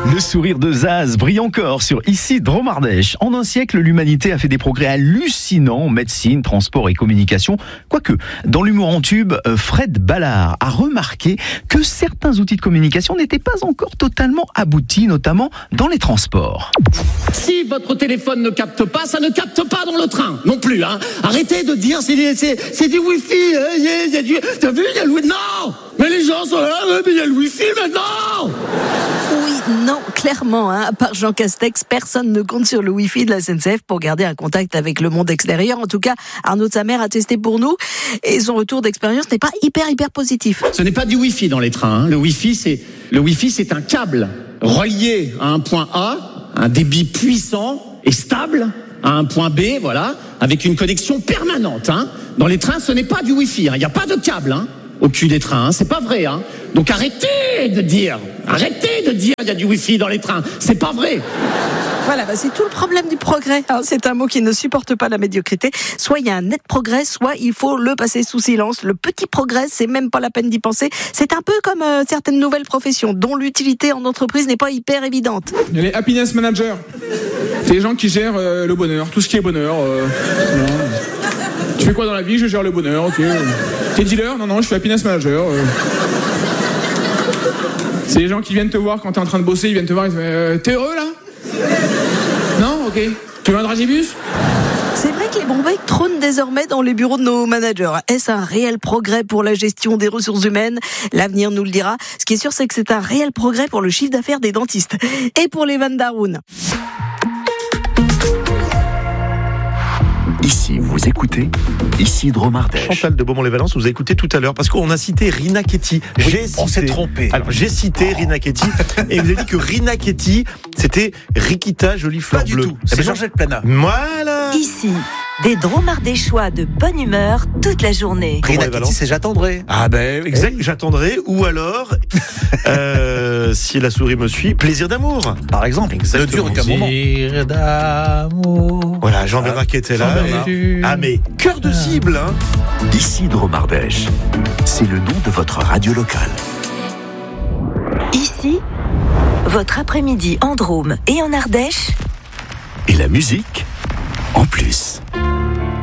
Le sourire de Zaz brille encore sur Ici Drôme Ardèche. En un siècle, l'humanité a fait des progrès hallucinants en médecine, transport et communication. Quoique, dans l'humour en tube, Fred Ballard a remarqué que certains outils de communication n'étaient pas encore totalement aboutis, notamment dans les transports. Si votre téléphone ne capte pas, ça ne capte pas dans le train non plus. Arrêtez de dire c'est du Wi-Fi. T'as vu, il y a le Wi-Fi. Non, mais les gens sont là, mais il y a le Wi-Fi maintenant. Oui, non, clairement, à part Jean Castex, personne ne compte sur le Wi-Fi de la SNCF pour garder un contact avec le monde extérieur. En tout cas, Arnaud de sa mère a testé pour nous et son retour d'expérience n'est pas hyper positif. Ce n'est pas du Wi-Fi dans les trains. Le Wi-Fi, c'est un câble relié à un point A, un débit puissant et stable à un point B, voilà, avec une connexion permanente. Dans les trains, ce n'est pas du Wi-Fi. Il n'y a pas de câble au cul des trains. C'est pas vrai. Donc arrêtez de dire il y a du Wi-Fi dans les trains. C'est pas vrai. Voilà, c'est tout le problème du progrès. C'est un mot qui ne supporte pas la médiocrité. Soit il y a un net progrès, soit il faut le passer sous silence. Le petit progrès, c'est même pas la peine d'y penser. C'est un peu comme certaines nouvelles professions dont l'utilité en entreprise n'est pas hyper évidente. Il y a les happiness managers. C'est les gens qui gèrent le bonheur, tout ce qui est bonheur. Tu fais quoi dans la vie? Je gère le bonheur, ok. T'es dealer? Non, je suis happiness manager. C'est les gens qui viennent te voir quand t'es en train de bosser, ils viennent te voir, ils disent t'es heureux là? Non? Ok. Tu veux un dragibus? C'est vrai que les bons becs trônent désormais dans les bureaux de nos managers. Est-ce un réel progrès pour la gestion des ressources humaines? L'avenir nous le dira. Ce qui est sûr, c'est que c'est un réel progrès pour le chiffre d'affaires des dentistes. Et pour les vannes d'Haroun. Ici, vous écoutez Ici Drôme Ardèche. Chantal de Beaumont-les-Valences, vous avez écouté tout à l'heure, parce qu'on a cité Rina Ketty. On s'est trompé. Alors, j'ai cité Rina Ketty, et vous avez dit que Rina Ketty, c'était Rikita Jolie Fleur Pas du Bleue. tout, c'est Georgette Plana. Voilà. Ici, des Drômes Ardéchois de bonne humeur toute la journée. Rina Ketty, c'est j'attendrai. Ah ben, exact, j'attendrai. Ou alors, si la souris me suit, Plaisir d'amour. Par exemple, ne dure qu'un moment. Plaisir d'amour. Voilà, Jean-Bernard qui était là. Ah mais, cœur de cible, Ici Drôme Ardèche, c'est le nom de votre radio locale. Ici, votre après-midi en Drôme et en Ardèche. Et la musique, en plus.